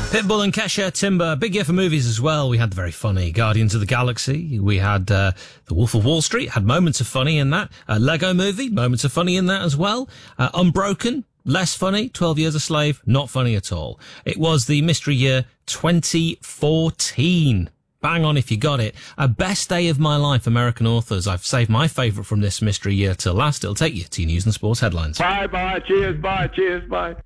Pitbull and Kesha, Timber, big year for movies as well. We had the very funny Guardians of the Galaxy. We had The Wolf of Wall Street, had moments of funny in that. Lego Movie, moments of funny in that as well. Unbroken, less funny. 12 Years a Slave, not funny at all. It was the mystery year 2014. Bang on if you got it. Best day of my life, American authors. I've saved my favourite from this mystery year till last. It'll take you to your news and sports headlines. Bye, cheers, bye.